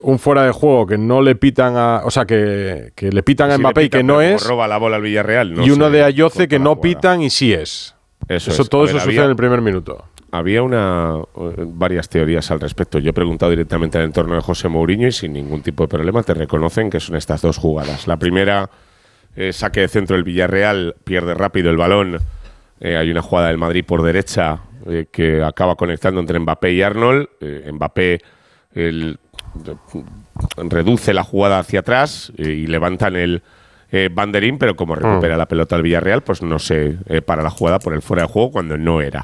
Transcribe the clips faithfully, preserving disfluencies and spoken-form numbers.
un fuera de juego que no le pitan a... O sea, que, que le pitan a sí Mbappé y que no es... roba la bola al Villarreal. No y uno sé, de Ayoce que no pitan y sí es. Eso, eso es. Todo ver, eso había, sucede en el primer minuto. Había una varias teorías al respecto. Yo he preguntado directamente al entorno de José Mourinho y sin ningún tipo de problema te reconocen que son estas dos jugadas. La primera, eh, saque de centro del Villarreal, pierde rápido el balón. Eh, hay una jugada del Madrid por derecha eh, que acaba conectando entre Mbappé y Arnold. Eh, Mbappé... El, reduce la jugada hacia atrás eh, y levantan el eh, banderín, pero como recupera mm. la pelota al Villarreal, pues no se eh, para la jugada por el fuera de juego cuando no era.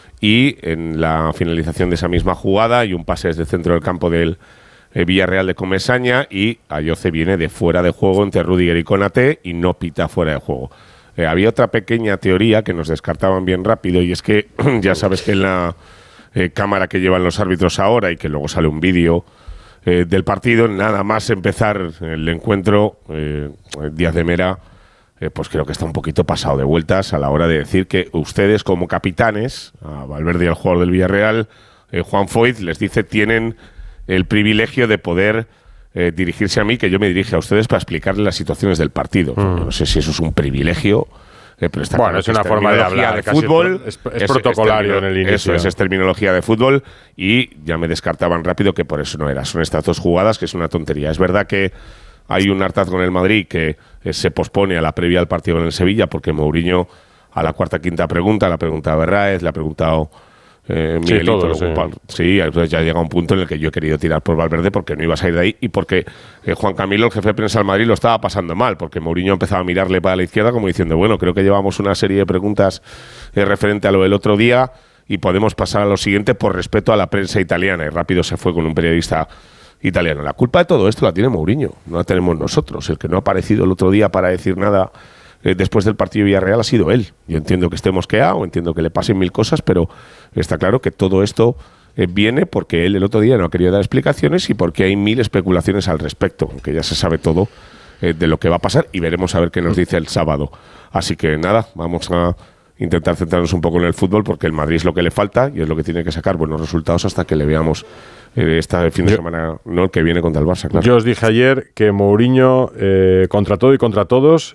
Y en la finalización de esa misma jugada hay un pase desde el centro del campo del eh, Villarreal de Comesaña y Ayoce viene de fuera de juego entre Rüdiger y Konaté y no pita fuera de juego. Eh, había otra pequeña teoría que nos descartaban bien rápido y es que ya sabes que en la eh, cámara que llevan los árbitros ahora y que luego sale un vídeo Eh, del partido, nada más empezar el encuentro, eh, Díaz de Mera, eh, pues creo que está un poquito pasado de vueltas a la hora de decir que ustedes como capitanes, a Valverde y al jugador del Villarreal, eh, Juan Foyth, les dice tienen el privilegio de poder eh, dirigirse a mí, que yo me dirige a ustedes para explicarles las situaciones del partido. Mm. No sé si eso es un privilegio. Eh, pero está bueno, claro es una es forma de hablar de fútbol, es, es, es protocolario es en el inicio. Eso es, es terminología de fútbol y ya me descartaban rápido que por eso no era. Son estas dos jugadas que es una tontería. Es verdad que hay un hartazgo en el Madrid que eh, se pospone a la previa del partido en el Sevilla porque Mourinho a la cuarta quinta pregunta, la pregunta a Berraez, le ha preguntado eh, Miguelito. Sí, todo, sí. sí, entonces ya llega un punto en el que yo he querido tirar por Valverde porque no iba a salir de ahí y porque eh, Juan Camilo, el jefe de prensa del Madrid, lo estaba pasando mal porque Mourinho empezaba a mirarle para la izquierda como diciendo, bueno, creo que llevamos una serie de preguntas eh, referente a lo del otro día y podemos pasar a lo siguiente por respeto a la prensa italiana. Y rápido se fue con un periodista italiano. La culpa de todo esto la tiene Mourinho, no la tenemos nosotros. El que no ha aparecido el otro día para decir nada eh, después del partido de Villarreal ha sido él. Yo entiendo que esté mosqueado, entiendo que le pasen mil cosas, pero está claro que todo esto eh, viene porque él el otro día no ha querido dar explicaciones y porque hay mil especulaciones al respecto, aunque ya se sabe todo eh, de lo que va a pasar y veremos a ver qué nos dice el sábado. Así que nada, vamos a intentar centrarnos un poco en el fútbol porque el Madrid es lo que le falta y es lo que tiene que sacar buenos resultados hasta que le veamos eh, este fin de yo, semana, no el que viene contra el Barça, claro. Yo os dije ayer que Mourinho eh, contra todo y contra todos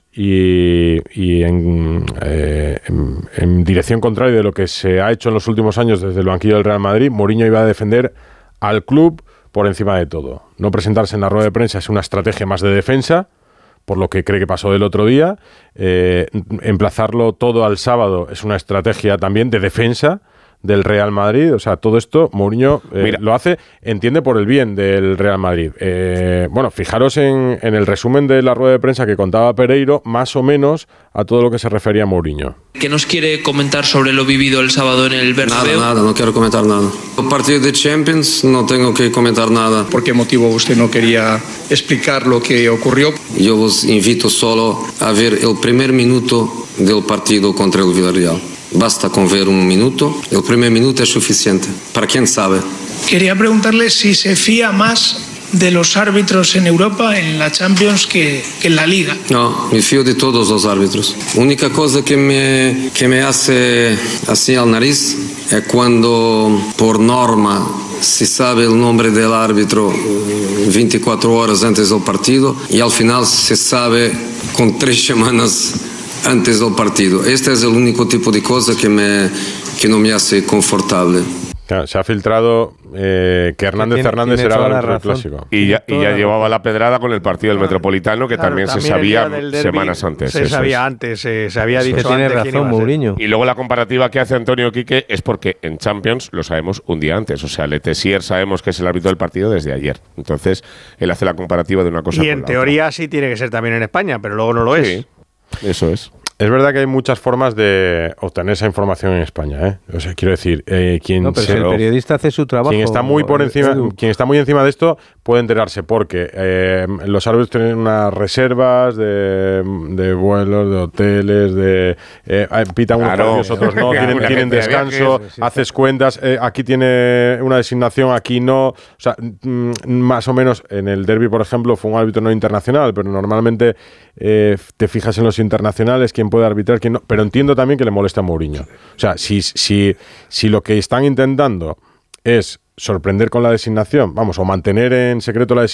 y, y en, eh, en, en dirección contraria de lo que se ha hecho en los últimos años desde el banquillo del Real Madrid, Mourinho iba a defender al club por encima de todo. No presentarse en la rueda de prensa es una estrategia más de defensa, por lo que cree que pasó del otro día. Eh, emplazarlo todo al sábado es una estrategia también de defensa del Real Madrid. O sea, todo esto Mourinho eh, lo hace, entiende, por el bien del Real Madrid. Eh, bueno, fijaros en, en el resumen de la rueda de prensa que contaba Pereiro, más o menos a todo lo que se refería a Mourinho. ¿Qué nos quiere comentar sobre lo vivido el sábado en el Bernabéu? Nada, nada, no quiero comentar nada. El partido de Champions no tengo que comentar nada. ¿Por qué motivo usted no quería explicar lo que ocurrió? Yo os invito solo a ver el primer minuto del partido contra el Villarreal. Basta con ver un minuto, el primer minuto es suficiente, para quien sabe. Quería preguntarle si se fía más de los árbitros en Europa, en la Champions, que, que en la Liga. No, me fío de todos los árbitros. La única cosa que me, que me hace así al nariz es cuando, por norma, se sabe el nombre del árbitro veinticuatro horas antes del partido y al final se sabe con tres semanas antes del partido. Este es el único tipo de cosa que, me, que no me hace confortable. Claro, se ha filtrado eh, que Hernández tiene, Hernández tiene era el razón. clásico. Y ya, y ya llevaba la pedrada con el partido del Metropolitano, que claro, también, también se sabía semanas antes. Se sabía es. antes, eh, se había dicho que tiene antes. Razón, Mourinho. Y luego la comparativa que hace Antonio Quique es porque en Champions lo sabemos un día antes. O sea, Letessier sabemos que es el árbitro del partido desde ayer. Entonces, él hace la comparativa de una cosa y con en la teoría otra. sí tiene que ser también en España, pero luego no lo sí, es. Eso es. Es verdad que hay muchas formas de obtener esa información en España, ¿eh? O sea, quiero decir, eh, quien no, pero se, si el periodista hace su trabajo. Quien está muy por encima, Edu. quien está muy encima de esto puede enterarse porque eh, los árbitros tienen unas reservas de, de vuelos, de hoteles, de eh, pitan unos claro. partidos, otros no, tienen, tienen descanso, viajes, sí, haces sí. cuentas, eh, aquí tiene una designación, aquí no. O sea, mm, más o menos en el derbi, por ejemplo, fue un árbitro no internacional, pero normalmente eh, te fijas en los internacionales, quién puede arbitrar, quién no. Pero entiendo también que le molesta a Mourinho. O sea, si, si, si lo que están intentando es sorprender con la designación, vamos, o mantener en secreto la designación,